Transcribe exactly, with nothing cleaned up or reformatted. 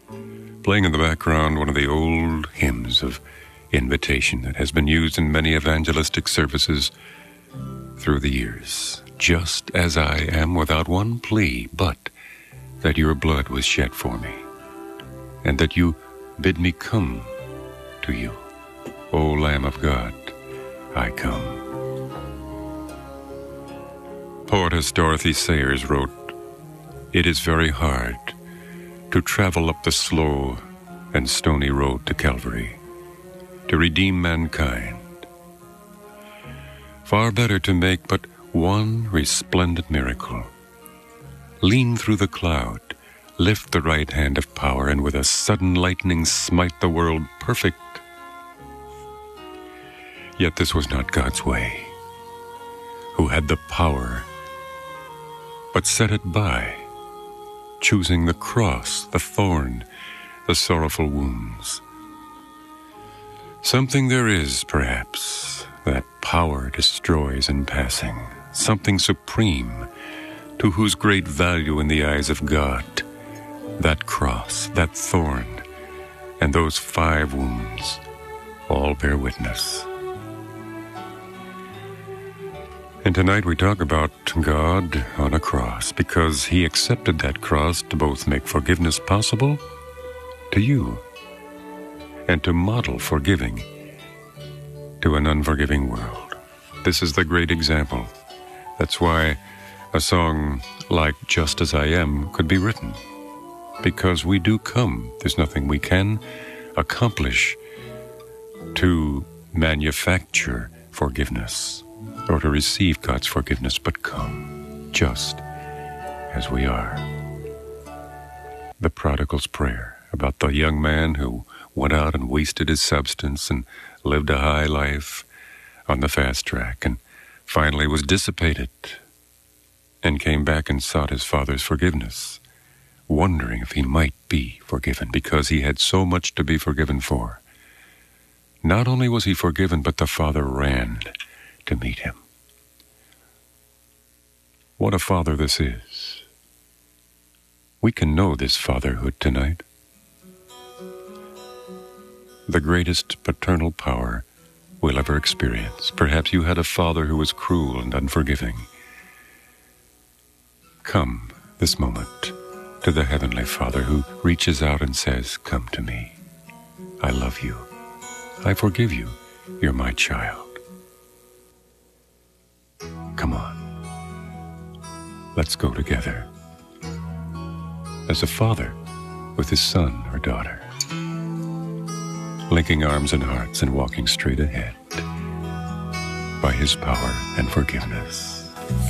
playing in the background one of the old hymns of invitation that has been used in many evangelistic services through the years. Just as I am, without one plea, but that your blood was shed for me, and that you bid me come to you. O Lamb of God, I come. Poetess Dorothy Sayers wrote, "It is very hard to travel up the slow and stony road to Calvary, to redeem mankind. Far better to make but one resplendent miracle. Lean through the cloud, lift the right hand of power, and with a sudden lightning smite the world perfect." Yet this was not God's way, who had the power, but set it by, choosing the cross, the thorn, the sorrowful wounds. Something there is, perhaps, that power destroys in passing, something supreme, to whose great value in the eyes of God, that cross, that thorn, and those five wounds all bear witness. And tonight we talk about God on a cross, because he accepted that cross to both make forgiveness possible to you and to model forgiving to an unforgiving world. This is the great example. That's why a song like Just As I Am could be written, because we do come. There's nothing we can accomplish to manufacture forgiveness or to receive God's forgiveness, but come just as we are. The prodigal's prayer, about the young man who went out and wasted his substance and lived a high life on the fast track and finally was dissipated and came back and sought his father's forgiveness, wondering if he might be forgiven because he had so much to be forgiven for. Not only was he forgiven, but the father ran to meet him. What a father this is. We can know this fatherhood tonight. The greatest paternal power we'll ever experience. Perhaps you had a father who was cruel and unforgiving. Come this moment to the Heavenly Father who reaches out and says, "Come to me. I love you. I forgive you. You're my child. Come on. Let's go together as a father with his son or daughter, linking arms and hearts and walking straight ahead by his power and forgiveness."